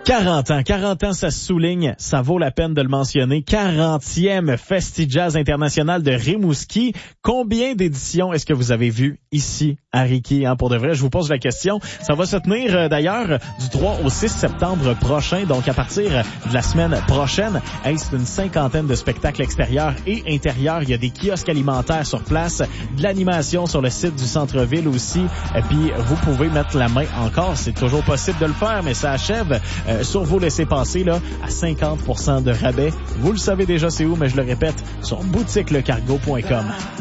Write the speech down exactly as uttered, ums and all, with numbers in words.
quarante ans, quarante ans, ça se souligne, ça vaut la peine de le mentionner. quarantième Festi-Jazz International de Rimouski. Combien d'éditions est-ce que vous avez vu ici à Riquet, hein, pour de vrai? Je vous pose la question. Ça va se tenir euh, d'ailleurs du trois au six septembre prochain, donc à partir de la semaine prochaine. Hey, c'est une cinquantaine de spectacles extérieurs et intérieurs. Il y a des kiosques alimentaires sur place, de l'animation sur le site du centre-ville aussi. Et puis, vous pouvez mettre la main encore. C'est toujours possible de le faire, mais ça achève euh, sur vos laissez-passer là, à cinquante pour cent de rabais. Vous le savez déjà c'est où, mais je le répète, sur boutique le cargo point com.